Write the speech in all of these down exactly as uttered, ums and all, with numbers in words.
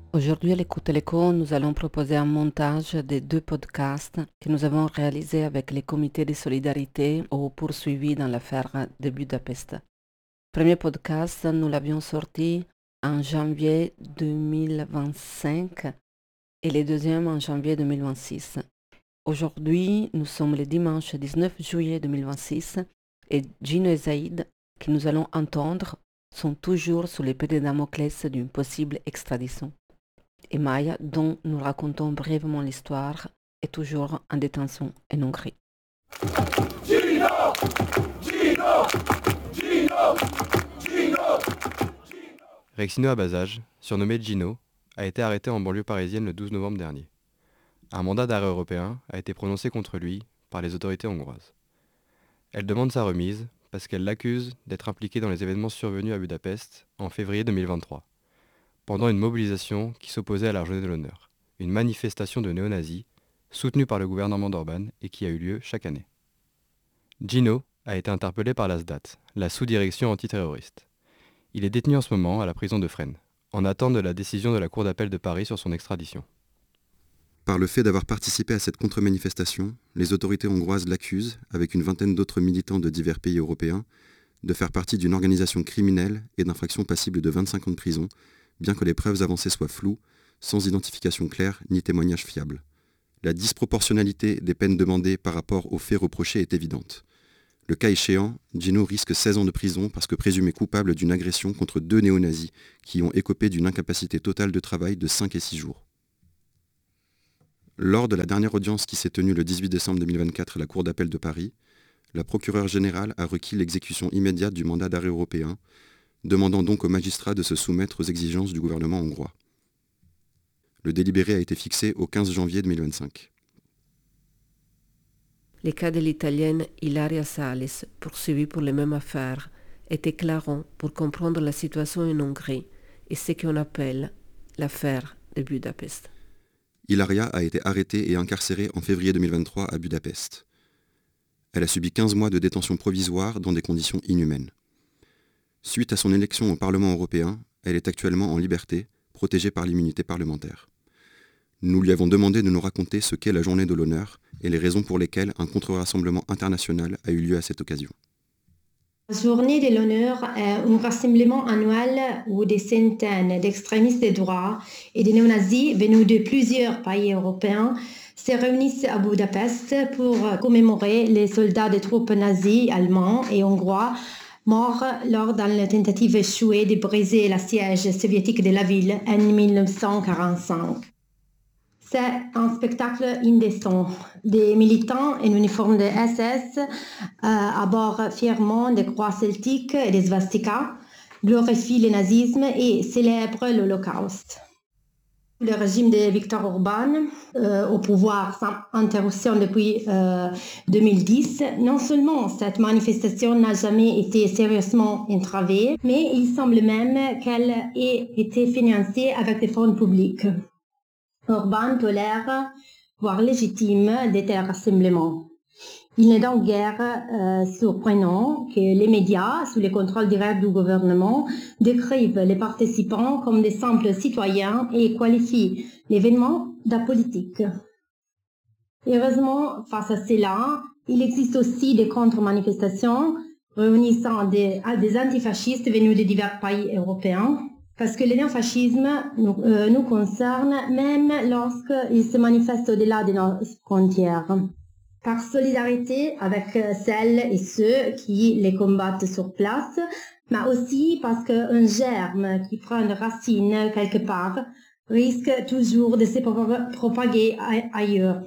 Aujourd'hui à l'Écoute Téléco, nous allons proposer un montage des deux podcasts que nous avons réalisés avec les comités de solidarité ou poursuivis dans l'affaire de Budapest. Le premier podcast, nous l'avions sorti en janvier deux mille vingt-cinq et le deuxième en janvier deux mille vingt-six. Aujourd'hui, nous sommes le dimanche dix-neuf juillet deux mille vingt-six et Gino et Zaïd, que nous allons entendre, sont toujours sous l'épée de Damoclès d'une possible extradition. Et Maya, dont nous racontons brièvement l'histoire, est toujours en détention en Hongrie. Gino Gino Gino Gino Rexino Abazaj, surnommé Gino, a été arrêté en banlieue parisienne le douze novembre dernier. Un mandat d'arrêt européen a été prononcé contre lui par les autorités hongroises. Elle demande sa remise parce qu'elle l'accuse d'être impliqué dans les événements survenus à Budapest en février deux mille vingt-trois, pendant une mobilisation qui s'opposait à la journée de l'honneur, une manifestation de néo-nazis soutenue par le gouvernement d'Orban et qui a eu lieu chaque année. Gino a été interpellé par la S D A T, la sous-direction antiterroriste. Il est détenu en ce moment à la prison de Fresnes, en attente de la décision de la Cour d'appel de Paris sur son extradition. Par le fait d'avoir participé à cette contre-manifestation, les autorités hongroises l'accusent, avec une vingtaine d'autres militants de divers pays européens, de faire partie d'une organisation criminelle et d'infractions passibles de vingt-cinq ans de prison, bien que les preuves avancées soient floues, sans identification claire ni témoignage fiable. La disproportionnalité des peines demandées par rapport aux faits reprochés est évidente. Le cas échéant, Gino risque seize ans de prison parce que présumé coupable d'une agression contre deux néo-nazis qui ont écopé d'une incapacité totale de travail de cinq et six jours. Lors de la dernière audience qui s'est tenue le dix-huit décembre deux mille vingt-quatre à la Cour d'appel de Paris, la procureure générale a requis l'exécution immédiate du mandat d'arrêt européen, demandant donc aux magistrats de se soumettre aux exigences du gouvernement hongrois. Le délibéré a été fixé au quinze janvier deux mille vingt-cinq. Le cas de l'Italienne Ilaria Salis, poursuivie pour les mêmes affaires, est éclairant pour comprendre la situation en Hongrie et ce qu'on appelle l'affaire de Budapest. Ilaria a été arrêtée et incarcérée en février deux mille vingt-trois à Budapest. Elle a subi quinze mois de détention provisoire dans des conditions inhumaines. Suite à son élection au Parlement européen, elle est actuellement en liberté, protégée par l'immunité parlementaire. Nous lui avons demandé de nous raconter ce qu'est la journée de l'honneur et les raisons pour lesquelles un contre-rassemblement international a eu lieu à cette occasion. La journée de l'honneur est un rassemblement annuel où des centaines d'extrémistes de droite et de néo-nazis venus de plusieurs pays européens se réunissent à Budapest pour commémorer les soldats des troupes nazies allemands et hongrois morts lors de la tentative échouée de briser le siège soviétique de la ville en dix-neuf cent quarante-cinq. C'est un spectacle indécent. Des militants en uniforme de S S euh, abordent fièrement des croix celtiques et des swastikas, glorifient le nazisme et célèbrent l'Holocauste. Le régime de Viktor Orban, euh, au pouvoir sans interruption depuis euh, deux mille dix, non seulement cette manifestation n'a jamais été sérieusement entravée, mais il semble même qu'elle ait été financée avec des fonds publics. Orban tolère, voire légitime, de tels rassemblements. Il n'est donc guère euh, surprenant que les médias, sous le contrôle direct du gouvernement, décrivent les participants comme des simples citoyens et qualifient l'événement d'apolitique. Heureusement, face à cela, il existe aussi des contre-manifestations réunissant des, des antifascistes venus de divers pays européens, parce que le néofascisme nous, euh, nous concerne même lorsqu'il se manifeste au-delà de nos frontières. Par solidarité avec celles et ceux qui les combattent sur place, mais aussi parce qu'un germe qui prend racine quelque part risque toujours de se propager ailleurs.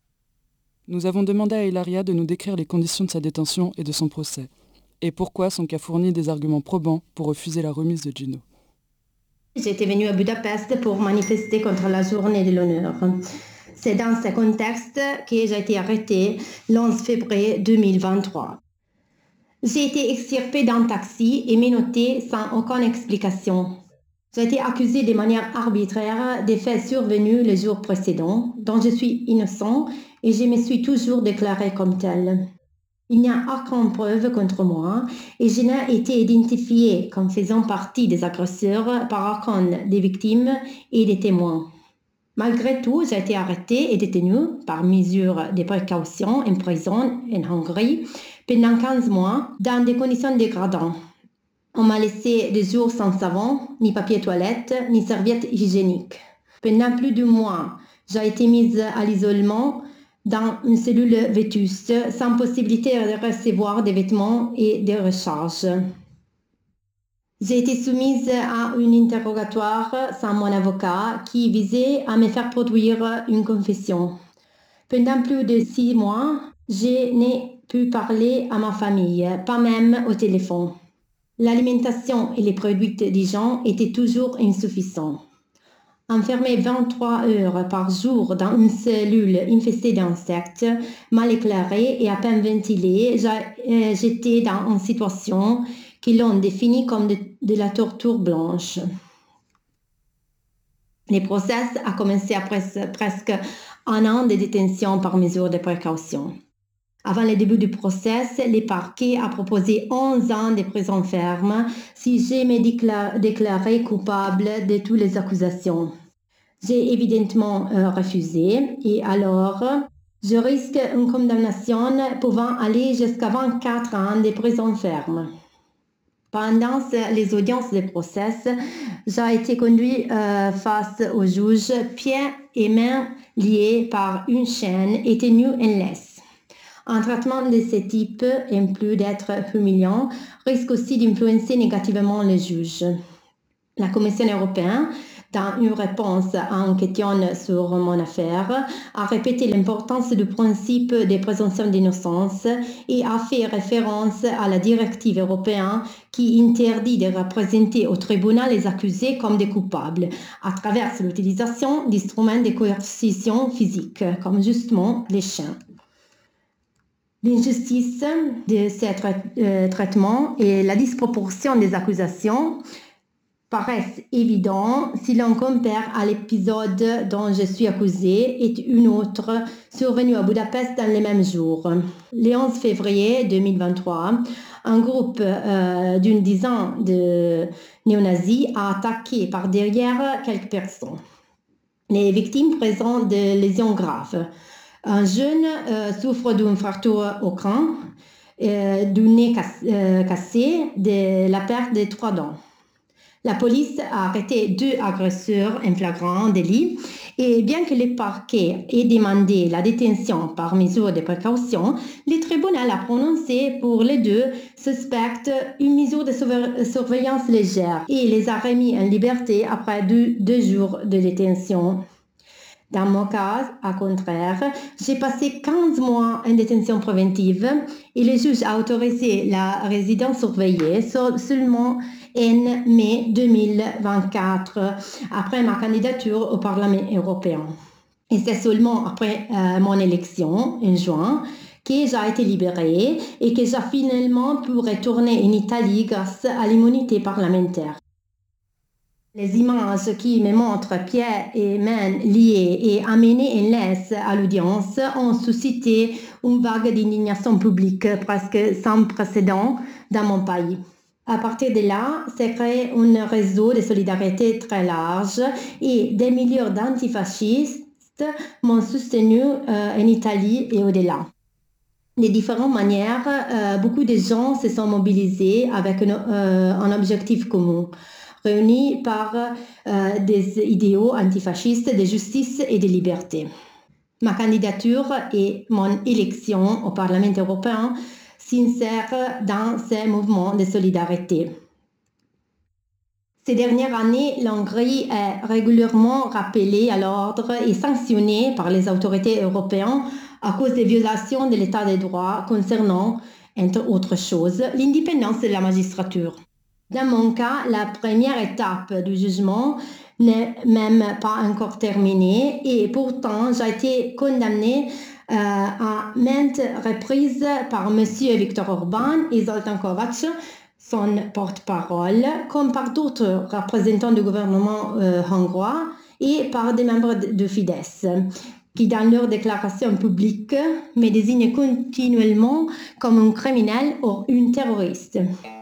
Nous avons demandé à Ilaria de nous décrire les conditions de sa détention et de son procès, et pourquoi son cas fournit des arguments probants pour refuser la remise de Gino. J'étais venue à Budapest pour manifester contre la journée de l'honneur. C'est dans ce contexte que j'ai été arrêtée le onze février deux mille vingt-trois. J'ai été extirpée d'un taxi et menottée sans aucune explication. J'ai été accusée de manière arbitraire des faits survenus le jour précédent, dont je suis innocent et je me suis toujours déclarée comme telle. Il n'y a aucune preuve contre moi et je n'ai été identifiée comme faisant partie des agresseurs par aucune des victimes et des témoins. Malgré tout, j'ai été arrêtée et détenue par mesure de précaution en prison en Hongrie pendant quinze mois dans des conditions dégradantes. On m'a laissé des jours sans savon, ni papier toilette, ni serviette hygiénique. Pendant plus de mois, j'ai été mise à l'isolement dans une cellule vétuste, sans possibilité de recevoir des vêtements et des recharges. J'ai été soumise à un interrogatoire sans mon avocat qui visait à me faire produire une confession. Pendant plus de six mois, je n'ai pu parler à ma famille, pas même au téléphone. L'alimentation et les produits d'hygiène étaient toujours insuffisants. Enfermée vingt-trois heures par jour dans une cellule infestée d'insectes, mal éclairée et à peine ventilée, j'étais dans une situation qu'ils l'ont définie comme de, de la torture blanche. Le procès a commencé après presque un an de détention par mesure de précaution. Avant le début du procès, le parquet a proposé onze ans de prison ferme si je me décla- déclarais coupable de toutes les accusations. J'ai évidemment euh, refusé et alors je risque une condamnation pouvant aller jusqu'à vingt-quatre ans de prison ferme. Pendant les audiences de procès, j'ai été conduit euh, face au juge, pieds et mains liés par une chaîne et tenu en laisse. Un traitement de ce type, en plus d'être humiliant, risque aussi d'influencer négativement les juges. La Commission européenne, dans une réponse à une question sur mon affaire, a répété l'importance du principe de présomption d'innocence et a fait référence à la directive européenne qui interdit de représenter au tribunal les accusés comme des coupables à travers l'utilisation d'instruments de coercition physique, comme justement les chiens. L'injustice de ce tra- traitement et la disproportion des accusations paraissent évidents si l'on compare à l'épisode dont je suis accusée et une autre survenue à Budapest dans les mêmes jours. Le onze février deux mille vingt-trois, un groupe euh, d'une dizaine de néo-nazis a attaqué par derrière quelques personnes. Les victimes présentent des lésions graves. Un jeune euh, souffre d'une fracture au crâne, euh, du nez cass- euh, cassé, de la perte de trois dents. La police a arrêté deux agresseurs en flagrant délit et bien que le parquet ait demandé la détention par mesure de précaution, le tribunal a prononcé pour les deux suspects une mesure de surveillance légère et les a remis en liberté après deux, deux jours de détention. Dans mon cas, au contraire, j'ai passé quinze mois en détention préventive et le juge a autorisé la résidence surveillée seulement en mai deux mille vingt-quatre, après ma candidature au Parlement européen. Et c'est seulement après euh, mon élection, en juin, que j'ai été libérée et que j'ai finalement pu retourner en Italie grâce à l'immunité parlementaire. Les images qui me montrent pieds et mains liés et amenés en laisse à l'audience ont suscité une vague d'indignation publique presque sans précédent dans mon pays. À partir de là, s'est créé un réseau de solidarité très large et des milliers d'antifascistes m'ont soutenu euh, en Italie et au-delà. De différentes manières, euh, beaucoup de gens se sont mobilisés avec un, euh, un objectif commun, réunis par euh, des idéaux antifascistes de justice et de liberté. Ma candidature et mon élection au Parlement européen s'insèrent dans ces mouvements de solidarité. Ces dernières années, l'Hongrie est régulièrement rappelée à l'ordre et sanctionnée par les autorités européennes à cause des violations de l'état de droit concernant, entre autres choses, l'indépendance de la magistrature. Dans mon cas, la première étape du jugement n'est même pas encore terminée et pourtant j'ai été condamnée euh, à maintes reprises par M. Viktor Orbán et Zoltán Kovács, son porte-parole, comme par d'autres représentants du gouvernement euh, hongrois et par des membres de Fidesz, qui, dans leur déclaration publique, me désignent continuellement comme un criminel ou une terroriste.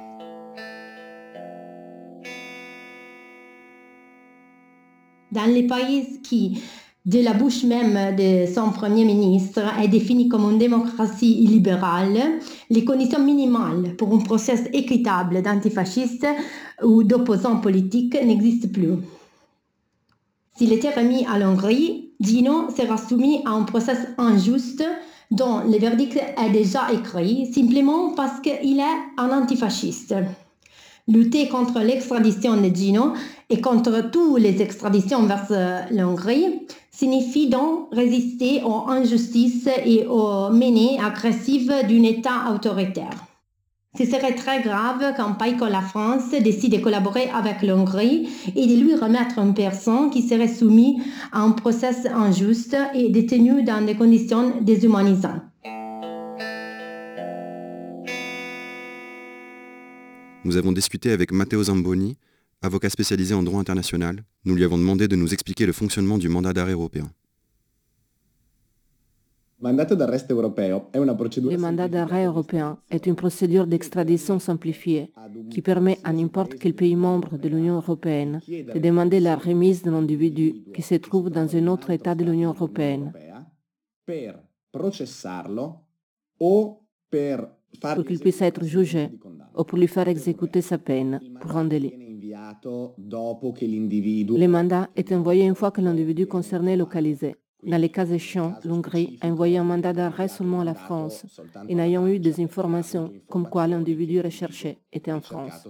Dans les pays qui, de la bouche même de son Premier ministre, est défini comme une démocratie illibérale, les conditions minimales pour un procès équitable d'antifascistes ou d'opposants politiques n'existent plus. S'il était remis à l'Hongrie, Gino sera soumis à un procès injuste dont le verdict est déjà écrit, simplement parce qu'il est un antifasciste. Lutter contre l'extradition de Gino et contre toutes les extraditions vers l'Hongrie signifie donc résister aux injustices et aux menées agressives d'un État autoritaire. Ce serait très grave qu'un pays comme la France décide de collaborer avec l'Hongrie et de lui remettre une personne qui serait soumise à un procès injuste et détenue dans des conditions déshumanisantes. Nous avons discuté avec Matteo Zamboni, avocat spécialisé en droit international. Nous lui avons demandé de nous expliquer le fonctionnement du mandat d'arrêt européen. Le mandat d'arrêt européen est une procédure d'extradition simplifiée qui permet à n'importe quel pays membre de l'Union européenne de demander la remise de l'individu qui se trouve dans un autre État de l'Union européenne pour qu'il puisse être jugé ou pour lui faire exécuter sa peine pour un délit. Le mandat est envoyé une fois que l'individu concerné est localisé. Dans les cas échéants, l'Hongrie a envoyé un mandat d'arrêt seulement à la France et n'ayant eu des informations comme quoi l'individu recherché était en France.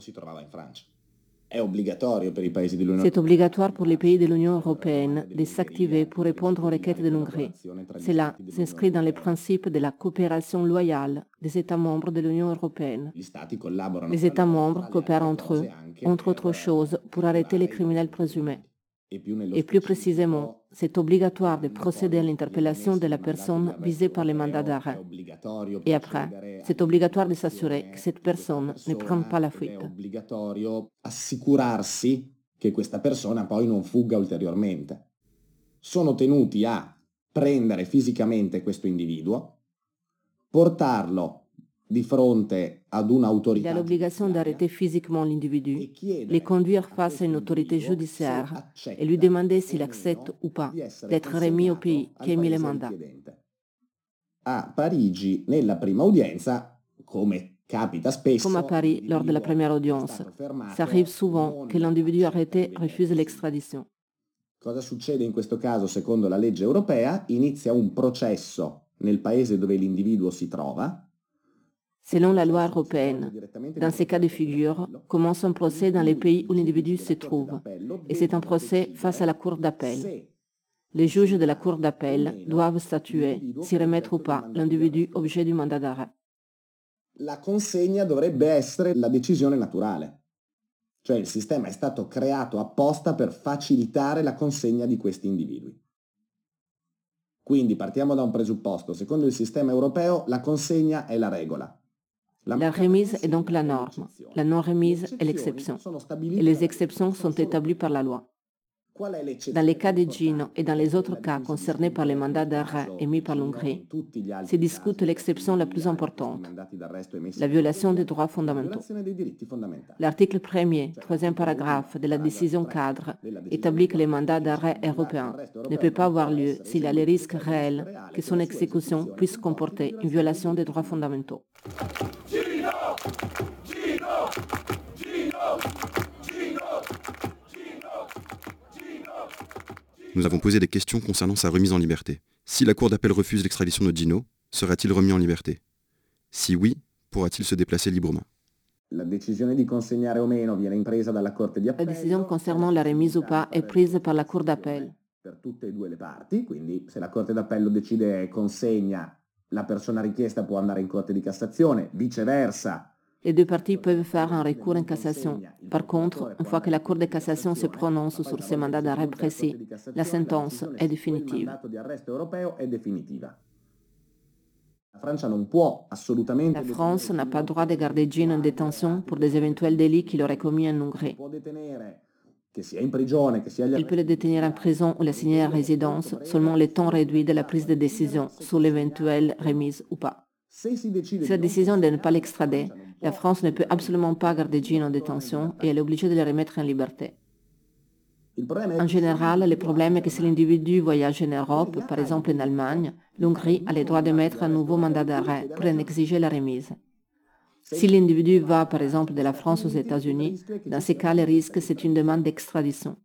C'est obligatoire pour les pays de l'Union européenne de s'activer pour répondre aux requêtes de l'Hongrie. Cela s'inscrit dans les principes de la coopération loyale des États membres de l'Union européenne. Les États membres coopèrent entre eux, entre autres choses, pour arrêter les criminels présumés. Et plus précisément, c'est obligatoire de procéder à l'interpellation de la personne visée par le mandat d'arrêt. Et après, c'est obligatoire de s'assurer que cette personne ne prenne pas la fuite. È obbligatorio assicurarsi che questa persona poi non fugga ulteriormente. Sono tenuti a prendere fisicamente questo individuo, portarlo di fronte ad un'autorità. Il a l'obligation d'arrêter physiquement l'individu, le conduire face à une autorité judiciaire et lui demander s'il accepte ou pas d'être remis au pays qui a émis le mandat. A Parigi, nella prima udienza, come capita spesso, Comme à Paris, lors de la première audience, ça arrive souvent que l'individu arrêté refuse l'extradition. Cosa succede in questo caso secondo la legge europea? Inizia un processo nel paese dove l'individuo si trova. Selon la loi européenne, dans ces cas de figure, commence un procès dans les pays où l'individu se trouve, et c'est un procès face à la cour d'appel. Les juges de la cour d'appel doivent statuer si remettre ou pas l'individu objet du mandat d'arrêt. La consegna dovrebbe essere la decisione naturale. Cioè il sistema è stato creato apposta per facilitare la consegna di questi individui. Quindi partiamo da un presupposto. Secondo il sistema europeo la consegna è la regola. La remise est donc la norme, la non-remise est l'exception, et les exceptions sont établies par la loi. Dans les cas de Gino et dans les autres cas concernés par les mandats d'arrêt émis par l'Hongrie, se discute l'exception la plus importante, la violation des droits fondamentaux. L'article premier, troisième paragraphe de la décision cadre établit que le mandat d'arrêt européen ne peut pas avoir lieu s'il y a le risque réel que son exécution puisse comporter une violation des droits fondamentaux. Nous avons posé des questions concernant sa remise en liberté. Si la cour d'appel refuse l'extradition de Gino, sera-t-il remis en liberté? Si oui, pourra-t-il se déplacer librement? La decisione di consegnare o meno viene presa dalla Corte di La Appello. décision concernant la remise ou pas est prise par la Cour d'appel. Per tutte e due le parti, quindi se la Corte d'Appello decide consegna, la persona richiesta può andare in Corte di Cassazione, viceversa. Les deux parties peuvent faire un recours en cassation. Par contre, une fois que la Cour de cassation se prononce sur ce mandat d'arrêt précis, la sentence est définitive. Il mandato di arresto europeo è definitiva. La Francia non può assolutamente. La France n'a pas le droit de garder Gino en détention pour des éventuels délits qu'il aurait commis en Hongrie. Può detenere Il peut le détenir en prison ou l'assigner à résidence seulement le temps réduit de la prise de décision sur l'éventuelle remise ou pas. Si la décision de ne pas l'extrader, la France ne peut absolument pas garder Gino en détention et elle est obligée de le remettre en liberté. En général, le problème est que si l'individu voyage en Europe, par exemple en Allemagne, l'Hongrie a le droit de mettre un nouveau mandat d'arrêt pour en exiger la remise. Si l'individu va, par exemple, de la France aux États-Unis, dans ces cas, le risque, c'est une demande d'extradition.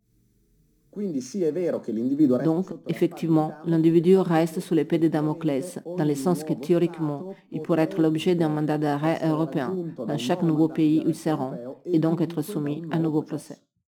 Donc, effectivement, l'individu reste sous l'épée de Damoclès, dans le sens que théoriquement, il pourrait être l'objet d'un mandat d'arrêt européen dans chaque nouveau pays où il se rend, et donc être soumis à un nouveau procès.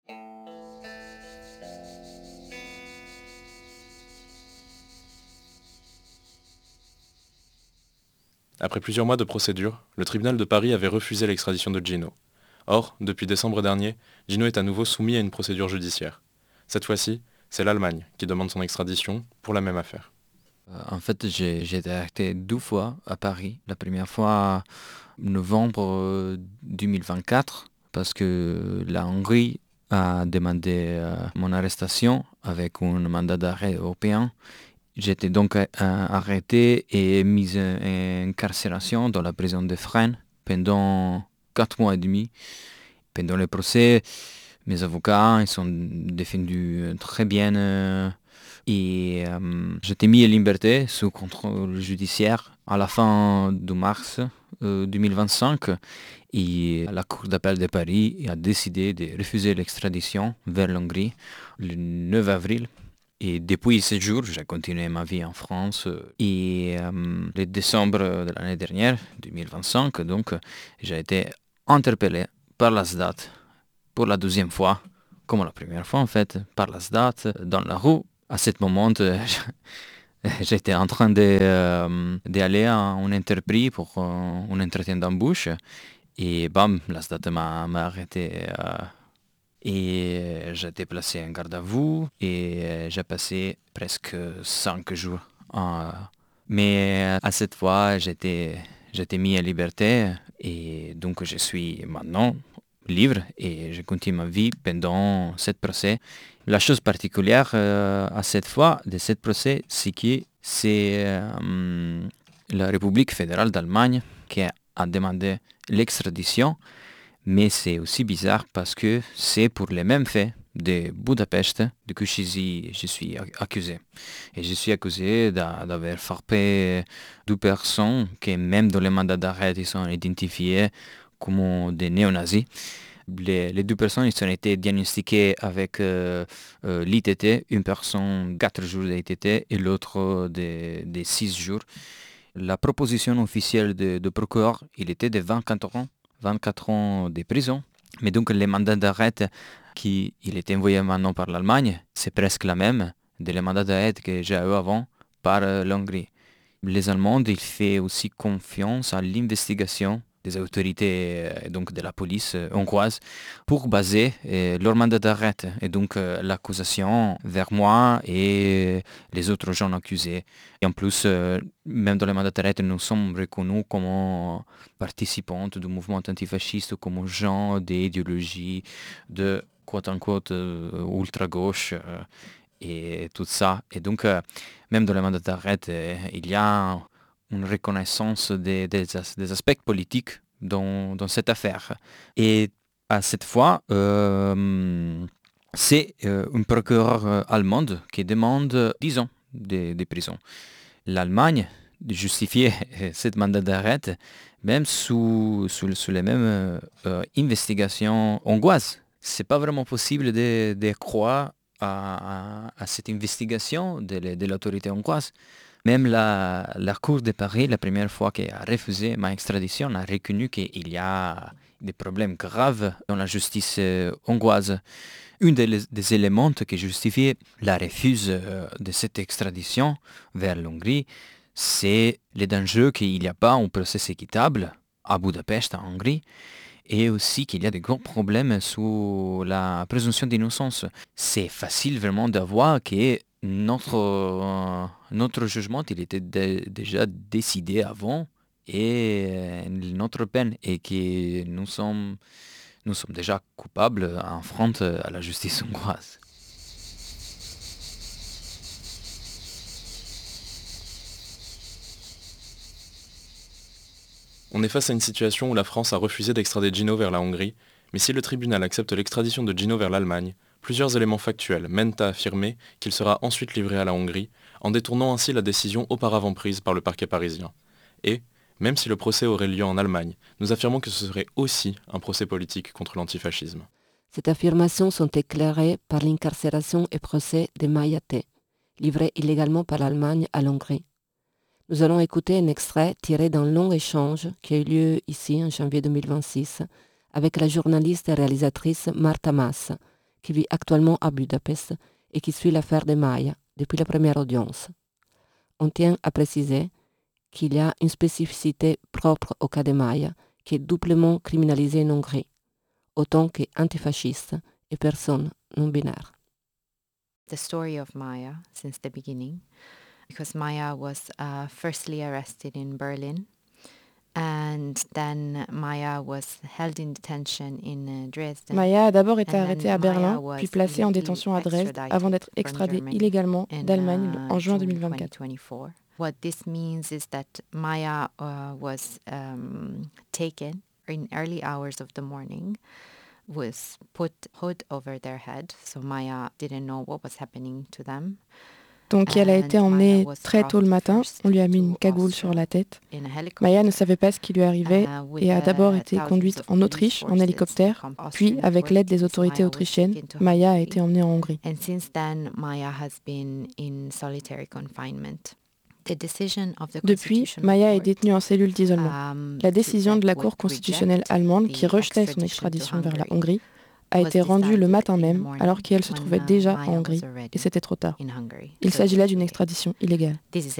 Après plusieurs mois de procédure, le tribunal de Paris avait refusé l'extradition de Gino. Or, depuis décembre dernier, Gino est à nouveau soumis à une procédure judiciaire. Cette fois-ci, c'est l'Allemagne qui demande son extradition pour la même affaire. En fait, j'ai, j'ai été arrêté deux fois à Paris. La première fois en novembre deux mille vingt-quatre, parce que la Hongrie a demandé euh, mon arrestation avec un mandat d'arrêt européen. J'étais donc euh, arrêté et mis en incarcération dans la prison de Fresnes pendant quatre mois et demi. Pendant le procès, mes avocats ils sont défendus très bien euh, et euh, j'étais mis en liberté sous contrôle judiciaire à la fin de mars euh, deux mille vingt-cinq et la Cour d'appel de Paris a décidé de refuser l'extradition vers l'Hongrie le neuf avril. Et depuis ce jour, j'ai continué ma vie en France. Et euh, le décembre de l'année dernière, deux mille vingt-cinq, donc, j'ai été interpellé par la S D A T pour la deuxième fois, comme la première fois en fait, par la S D A T dans la rue. À ce moment, j'étais en train de, euh, d'aller à un entreprise pour euh, un entretien d'embauche. Et bam, la S D A T m'a, m'a arrêté. Euh, Et j'ai été placé en garde à vue et j'ai passé presque cinq jours. Euh, mais à cette fois, j'étais, j'étais mis en liberté et donc je suis maintenant libre et je continue ma vie pendant ce procès. La chose particulière euh, à cette fois de ce procès, c'est que c'est euh, la République fédérale d'Allemagne qui a demandé l'extradition. Mais c'est aussi bizarre parce que c'est pour les mêmes faits de Budapest de que je suis, je suis accusé. Et je suis accusé d'avoir frappé deux personnes qui, même dans les mandats d'arrêt, ils sont identifiées comme des néo-nazis. Les, les deux personnes ils ont été diagnostiquées avec euh, euh, l'I T T, une personne quatre jours d'I T T et l'autre de, de six jours. La proposition officielle de, de procureur, il était de vingt-quatre ans. vingt-quatre ans de prison. Mais donc les mandats d'arrêt qui il était envoyé maintenant par l'Allemagne, c'est presque la même de les mandats d'arrêt que j'ai eu avant par euh, l'Hongrie. Les Allemands, ils font aussi confiance à l'investigation des autorités, euh, donc de la police euh, hongroise, pour baser euh, leur mandat d'arrêt et donc euh, l'accusation vers moi et les autres gens accusés. Et en plus, euh, même dans les mandats d'arrêt, nous sommes reconnus comme participants du mouvement antifasciste, comme gens d'idéologie de quote-unquote euh, ultra-gauche euh, et tout ça. Et donc, euh, même dans les mandats d'arrêt, euh, il y a une reconnaissance des, des, des aspects politiques dans, dans cette affaire. Et à cette fois, euh, c'est euh, un procureur allemand qui demande dix ans de, de prison. L'Allemagne justifiait cette mandat d'arrêt même sous, sous, sous les mêmes euh, investigations hongroises. C'est pas vraiment possible de, de croire à, à, à cette investigation de, de l'autorité hongroise. Même la, la Cour de Paris, la première fois qu'elle a refusé ma extradition, a reconnu qu'il y a des problèmes graves dans la justice euh, hongroise. Un des, des éléments qui justifiait la refus euh, de cette extradition vers l'Hongrie, c'est le danger qu'il n'y a pas un procès équitable à Budapest, en Hongrie, et aussi qu'il y a de gros problèmes sur la présomption d'innocence. C'est facile vraiment de voir que notre, euh, notre jugement il était de, déjà décidé avant et euh, notre peine est que nous sommes, nous sommes déjà coupables en front à la justice hongroise. On est face à une situation où la France a refusé d'extrader Gino vers la Hongrie, mais si le tribunal accepte l'extradition de Gino vers l'Allemagne, plusieurs éléments factuels mènent à affirmer qu'il sera ensuite livré à la Hongrie, en détournant ainsi la décision auparavant prise par le parquet parisien. Et, même si le procès aurait lieu en Allemagne, nous affirmons que ce serait aussi un procès politique contre l'antifascisme. Ces affirmations sont éclairées par l'incarcération et procès de Maya T, livré illégalement par l'Allemagne à l'Hongrie. Nous allons écouter un extrait tiré d'un long échange qui a eu lieu ici en janvier deux mille vingt-six avec la journaliste et réalisatrice Marta Mas, qui vit actuellement à Budapest et qui suit l'affaire de Maya depuis la première audience. On tient à préciser qu'il y a une spécificité propre au cas de Maya qui est doublement criminalisée en Hongrie, autant qu'antifasciste et personne non binaire. The story of Maya since the beginning, because Maya was uh, firstly arrested in Berlin, and then Maya was held in detention in uh, Dresden. Maya a d'abord été arrêtée à Berlin, puis placée en détention à Dresde, avant d'être extradée illégalement d'Allemagne en juin deux mille vingt-quatre. What this means is that Maya uh, was um, taken in early hours of the morning, was put hood over their head, so Maya didn't know what was happening to them. Donc elle a été emmenée très tôt le matin, on lui a mis une cagoule sur la tête. Maya ne savait pas ce qui lui arrivait et a d'abord été conduite en Autriche en hélicoptère, puis avec l'aide des autorités autrichiennes, Maya a été emmenée en Hongrie. And since then, Maya has been in solitary confinement. Depuis, Maya est détenue en cellule d'isolement. La décision de la Cour constitutionnelle allemande qui rejetait son extradition vers la Hongrie a été rendue le matin même alors qu'elle se trouvait déjà en Hongrie et c'était trop tard. Il s'agit là d'une extradition illégale.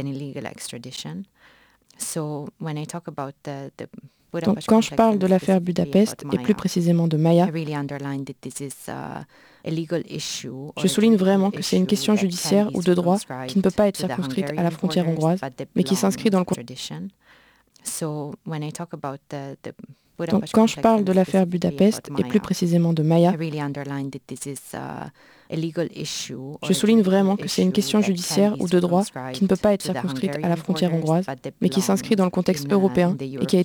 Donc quand je parle de l'affaire Budapest et plus précisément de Maya, je souligne vraiment que c'est une question judiciaire ou de droit qui ne peut pas être circonscrite à la frontière hongroise, mais qui s'inscrit dans le contexte. Donc quand je parle de l'affaire Budapest et plus précisément de Maya, je souligne vraiment que c'est une question judiciaire ou de droit qui ne peut pas être circonscrite à la frontière hongroise, mais qui s'inscrit dans le contexte européen et qui a été